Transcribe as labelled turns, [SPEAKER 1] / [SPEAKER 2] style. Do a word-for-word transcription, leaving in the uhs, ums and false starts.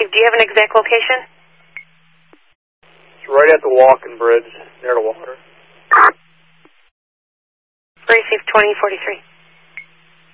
[SPEAKER 1] received. Do you have an exact location?
[SPEAKER 2] It's right at the walking bridge, near the water.
[SPEAKER 1] Received twenty forty-three.